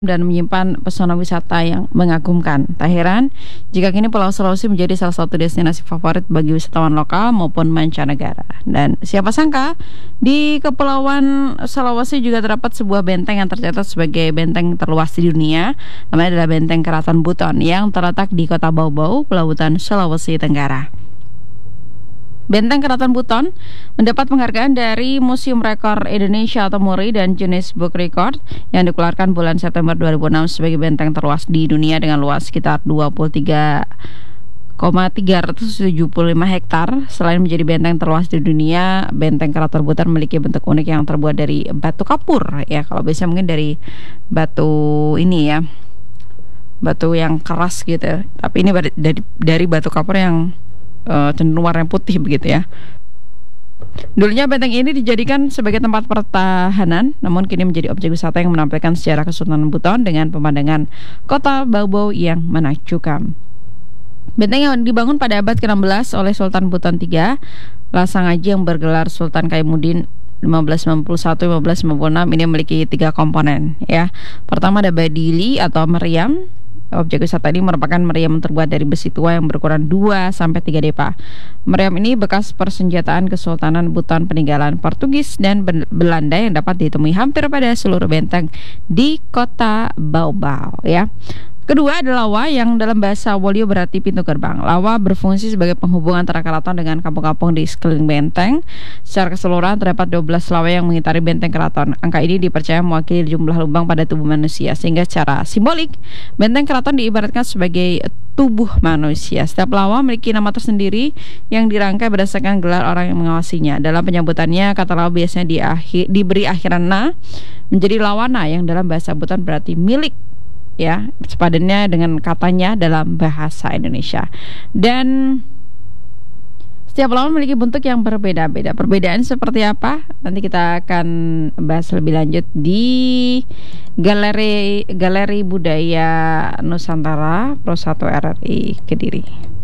dan menyimpan pesona wisata yang mengagumkan. Tak heran jika kini Pulau Sulawesi menjadi salah satu destinasi favorit bagi wisatawan lokal maupun mancanegara. Dan siapa sangka di Kepulauan Sulawesi juga terdapat sebuah benteng yang tercatat sebagai benteng terluas di dunia. Namanya adalah Benteng Keraton Buton yang terletak di Kota Bau-Bau, Pelautan Sulawesi Tenggara. Benteng Keraton Buton mendapat penghargaan dari Museum Rekor Indonesia atau MURI dan Guinness Book Record yang dikeluarkan bulan September 2006 sebagai benteng terluas di dunia dengan luas sekitar 23,375 hektar. Selain menjadi benteng terluas di dunia, Benteng Keraton Buton memiliki bentuk unik yang terbuat dari batu kapur. Ya, kalau biasanya mungkin dari batu ini ya, batu yang keras gitu. Tapi ini dari batu kapur yang cenderung warna putih begitu ya. Dulunya benteng ini dijadikan sebagai tempat pertahanan, namun kini menjadi objek wisata yang menampilkan sejarah Kesultanan Buton dengan pemandangan kota Bau-Bau yang menakjubkan. Benteng yang dibangun pada abad ke-16 oleh Sultan Buton III, Lasang Aji yang bergelar Sultan Kaimuddin 1591-1596 ini memiliki 3 komponen ya. Pertama ada Badili atau meriam. Objek wisata ini merupakan meriam terbuat dari besi tua yang berukuran 2-3 depa. Meriam ini bekas persenjataan Kesultanan Buton peninggalan Portugis dan Belanda yang dapat ditemui hampir pada seluruh benteng di kota Bau-Bau ya. Kedua adalah lawa yang dalam bahasa Wolio berarti pintu gerbang. Lawa berfungsi sebagai penghubung antara keraton dengan kampung-kampung di sekeliling benteng. Secara keseluruhan terdapat 12 lawa yang mengitari benteng keraton. Angka ini dipercaya mewakili jumlah lubang pada tubuh manusia, sehingga secara simbolik benteng keraton diibaratkan sebagai tubuh manusia. Setiap lawa memiliki nama tersendiri yang dirangkai berdasarkan gelar orang yang mengawasinya. Dalam penyambutannya, kata lawa biasanya diberi akhiran na menjadi lawana yang dalam bahasa Buton berarti milik ya, sepadannya dengan katanya dalam bahasa Indonesia. Dan setiap lawan memiliki bentuk yang berbeda-beda. Perbedaan seperti apa? Nanti kita akan bahas lebih lanjut di Galeri Budaya Nusantara Pro 1 RRI Kediri.